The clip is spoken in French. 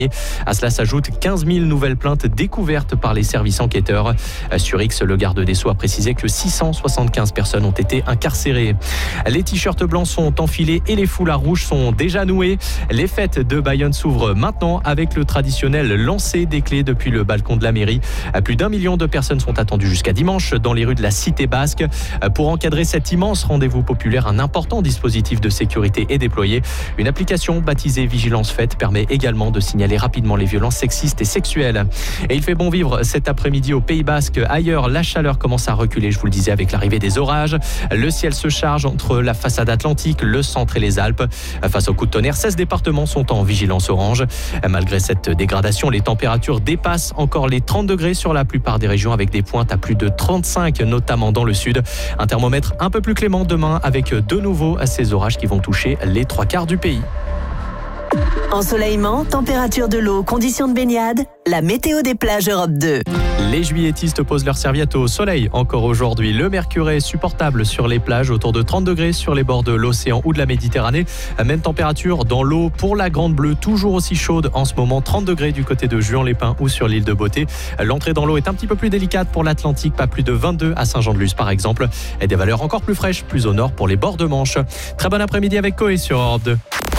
À cela s'ajoutent 15 000 nouvelles plaintes découvertes par les services enquêteurs. Sur X, le garde des Sceaux a précisé que 675 personnes ont été incarcérées. Les t-shirts blancs sont enfilés et les foulards rouges sont déjà noués. Les fêtes de Bayonne s'ouvrent maintenant avec le traditionnel lancer des clés depuis le balcon de la mairie. Plus d'1 million de personnes sont attendues jusqu'à dimanche dans les rues de la Cité Basque. Pour encadrer cet immense rendez-vous populaire, un important dispositif de sécurité est déployé. Une application baptisée Vigilance Fête permet également de signaler rapidement les violences sexistes et sexuelles. Et il fait bon vivre cet après-midi au Pays Basque. Ailleurs, la chaleur commence à reculer, je vous le disais, avec l'arrivée des orages. Le ciel se charge entre la façade atlantique, le centre et les Alpes. Face au coup de tonnerre, 16 départements sont en vigilance orange. Malgré cette dégradation, les températures dépassent encore les 30 degrés sur la plupart des régions, avec des pointes à plus de 35, notamment dans le sud. Un thermomètre un peu plus clément demain, avec de nouveau ces orages qui vont toucher les 3/4 du pays. Ensoleillement, température de l'eau, conditions de baignade, la météo des plages Europe 2. Les juilletistes posent leurs serviettes au soleil encore aujourd'hui. Le mercure est supportable sur les plages, autour de 30 degrés sur les bords de l'océan ou de la Méditerranée. Même température dans l'eau pour la Grande Bleue, toujours aussi chaude en ce moment, 30 degrés du côté de Juan-les-Pins ou sur l'île de Beauté. L'entrée dans l'eau est un petit peu plus délicate pour l'Atlantique, pas plus de 22 à Saint-Jean-de-Luz par exemple. Et des valeurs encore plus fraîches, plus au nord pour les bords de Manche. Très bon après-midi avec Coé sur Europe 2.